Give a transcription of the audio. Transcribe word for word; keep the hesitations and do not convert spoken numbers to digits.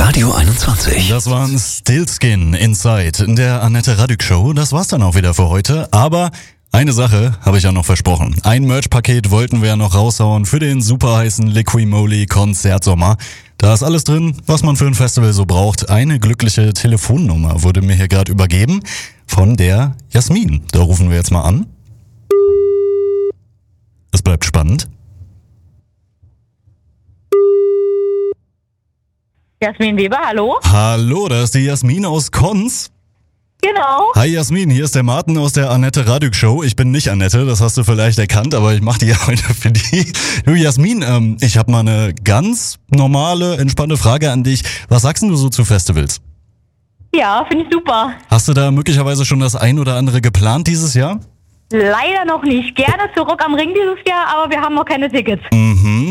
Radio einundzwanzig. Das waren Stillskin Inside in der Annette Radück Show. Das war's dann auch wieder für heute. Aber eine Sache habe ich ja noch versprochen. Ein Merch-Paket wollten wir ja noch raushauen für den super heißen Liqui-Moly Konzertsommer. Da ist alles drin, was man für ein Festival so braucht. Eine glückliche Telefonnummer wurde mir hier gerade übergeben von der Jasmin. Da rufen wir jetzt mal an. Es bleibt spannend. Jasmin Weber, hallo? Hallo, da ist die Jasmin aus Konz. Genau. Hi Jasmin, hier ist der Martin aus der Annette Radück Show. Ich bin nicht Annette, das hast du vielleicht erkannt, aber ich mache die ja heute für die. Du Jasmin, ähm, ich habe mal eine ganz normale, entspannte Frage an dich. Was sagst denn du so zu Festivals? Ja, finde ich super. Hast du da möglicherweise schon das ein oder andere geplant dieses Jahr? Leider noch nicht. Gerne zu Rock am Ring dieses Jahr, aber wir haben noch keine Tickets. Mhm.